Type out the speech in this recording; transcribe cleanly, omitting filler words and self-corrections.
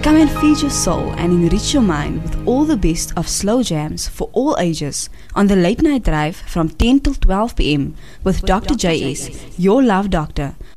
Come and feed your soul and enrich your mind with all the best of slow jams for all ages on the Late Night Drive from 10 till 12 p.m. with Dr. JS, your love doctor,